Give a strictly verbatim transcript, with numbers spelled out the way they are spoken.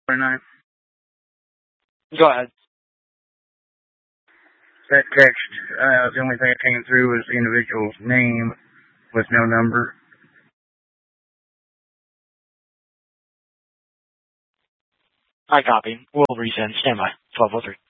twenty-nine. Go ahead. That text, uh, the only thing that came through was the individual's name with no number. I copy. We'll resend. Stand by. twelve oh three.